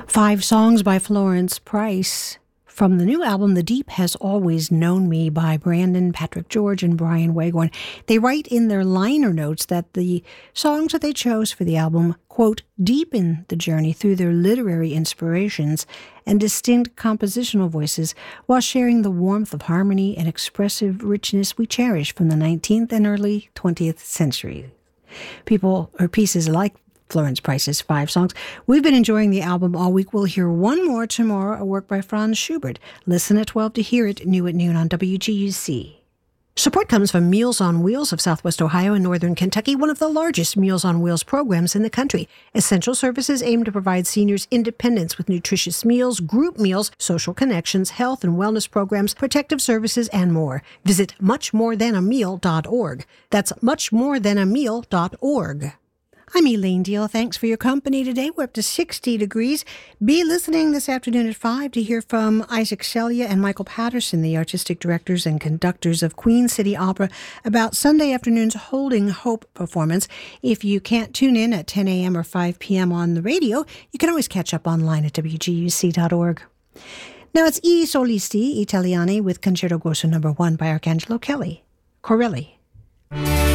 5 songs by Florence Price from the new album The Deep Has Always Known Me by Brandon, Patrick George, and Brian Wagorn. They write in their liner notes that the songs that they chose for the album, quote, deepen the journey through their literary inspirations and distinct compositional voices while sharing the warmth of harmony and expressive richness we cherish from the 19th and early 20th century. Pieces like Florence Price's 5 songs. We've been enjoying the album all week. We'll hear one more tomorrow, a work by Franz Schubert. Listen at 12 to hear it, new at noon on WGUC. Support comes from Meals on Wheels of Southwest Ohio and Northern Kentucky, one of the largest Meals on Wheels programs in the country. Essential services aim to provide seniors independence with nutritious meals, group meals, social connections, health and wellness programs, protective services, and more. Visit muchmorethanAmeal.org. That's muchmorethanAmeal.org. I'm Elaine Deal. Thanks for your company today. We're up to 60 degrees. Be listening this afternoon at 5 to hear from Isaac Shelia and Michael Patterson, the artistic directors and conductors of Queen City Opera, about Sunday afternoon's Holding Hope performance. If you can't tune in at 10 a.m. or 5 p.m. on the radio, you can always catch up online at wguc.org. Now it's I Solisti Italiani with Concerto Grosso No. 1 by Arcangelo Corelli.